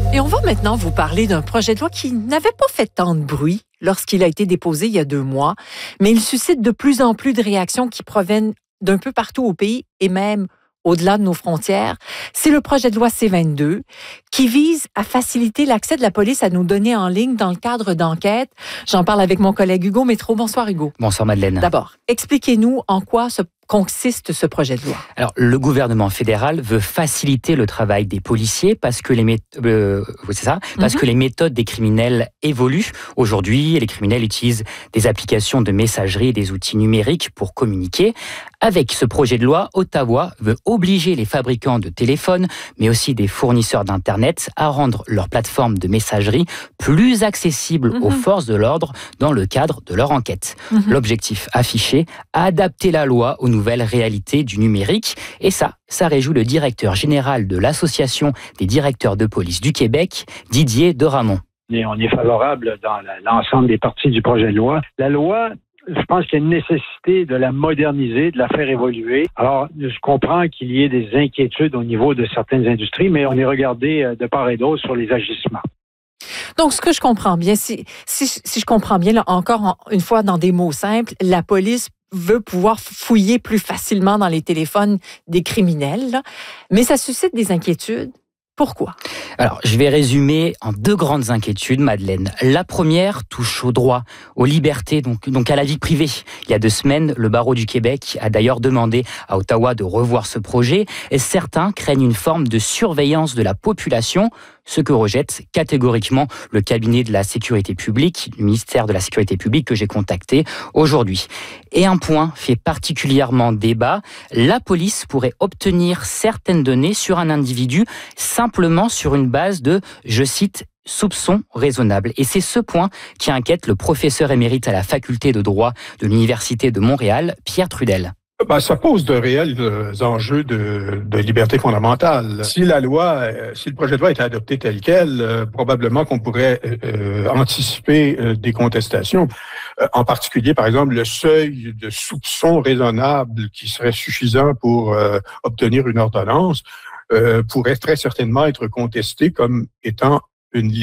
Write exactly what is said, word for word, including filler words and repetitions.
Et on va maintenant vous parler d'un projet de loi qui n'avait pas fait tant de bruit lorsqu'il a été déposé il y a deux mois, mais il suscite de plus en plus de réactions qui proviennent d'un peu partout au pays et même au-delà de nos frontières. C'est le projet de loi C vingt-deux qui vise à faciliter l'accès de la police à nos données en ligne dans le cadre d'enquêtes. J'en parle avec mon collègue Hugo Métro. Bonsoir Hugo. Bonsoir Madeleine. D'abord, expliquez-nous en quoi ce consiste ce projet de loi. Alors, le gouvernement fédéral veut faciliter le travail des policiers parce que les, mé- euh, c'est ça, parce mm-hmm. que les méthodes des criminels évoluent. Aujourd'hui, les criminels utilisent des applications de messagerie et des outils numériques pour communiquer. Avec ce projet de loi, Ottawa veut obliger les fabricants de téléphones, mais aussi des fournisseurs d'Internet, à rendre leurs plateformes de messagerie plus accessibles mm-hmm. aux forces de l'ordre dans le cadre de leur enquête. Mm-hmm. L'objectif affiché, adapter la loi aux nouvelle réalité du numérique. Et ça, ça réjouit le directeur général de l'Association des directeurs de police du Québec, Didier Deramont. Et on est favorable dans l'ensemble des parties du projet de loi. La loi, je pense qu'il y a une nécessité de la moderniser, de la faire évoluer. Alors, je comprends qu'il y ait des inquiétudes au niveau de certaines industries, mais on est regardé de part et d'autre sur les agissements. Donc, ce que je comprends bien, si, si, si je comprends bien, là, encore une fois, dans des mots simples, la police veut pouvoir fouiller plus facilement dans les téléphones des criminels, là. Mais ça suscite des inquiétudes. Pourquoi? Alors, je vais résumer en deux grandes inquiétudes, Madeleine. La première touche au droit, aux libertés, donc, donc à la vie privée. Il y a deux semaines, le barreau du Québec a d'ailleurs demandé à Ottawa de revoir ce projet. Et certains craignent une forme de surveillance de la population, ce que rejette catégoriquement le cabinet de la sécurité publique, le ministère de la sécurité publique que j'ai contacté aujourd'hui. Et un point fait particulièrement débat, la police pourrait obtenir certaines données sur un individu simplement sur une base de, je cite, soupçons raisonnables. Et c'est ce point qui inquiète le professeur émérite à la faculté de droit de l'Université de Montréal, Pierre Trudel. Ben, ça pose de réels euh, enjeux de, de liberté fondamentale. Si la loi, euh, si le projet de loi était adopté tel quel, euh, probablement qu'on pourrait euh, anticiper euh, des contestations. Euh, en particulier, par exemple, le seuil de soupçon raisonnable qui serait suffisant pour euh, obtenir une ordonnance euh, pourrait très certainement être contesté comme étant une